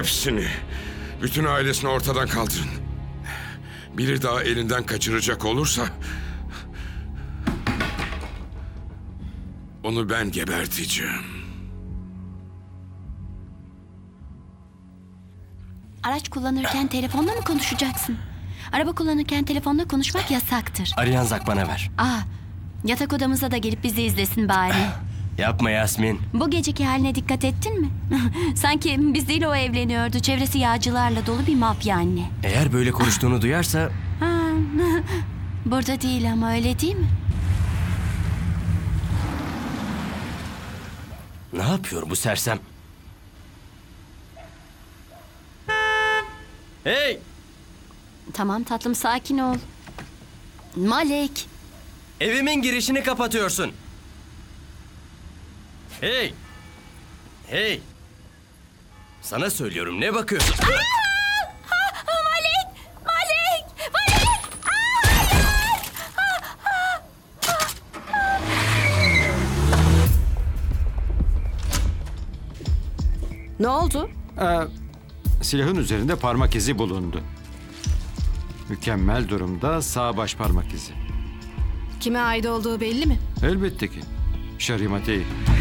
Hepsini, bütün ailesini ortadan kaldırın. Biri daha elinden kaçıracak olursa onu ben geberteceğim. Araç kullanırken telefonla mı konuşacaksın? Araba kullanırken telefonla konuşmak yasaktır. Arayan Zak bana ver. Yatak odamıza da gelip bizi izlesin bari. Yapma Yasmin. Bu geceki haline dikkat ettin mi? Sanki bizle o evleniyordu. Çevresi yağcılarla dolu bir mafya anne. Eğer böyle konuştuğunu duyarsa... Burada değil ama öyle değil mi? Ne yapıyor bu sersem? Hey! Tamam tatlım, sakin ol. Malek. Evimin girişini kapatıyorsun. Hey! Hey! Sana söylüyorum, ne bakıyorsun? Malek! Malek! Malek! Ne oldu? Silahın üzerinde parmak izi bulundu. Mükemmel durumda sağ baş parmak izi. Kime ait olduğu belli mi? Elbette ki. Şarimatey.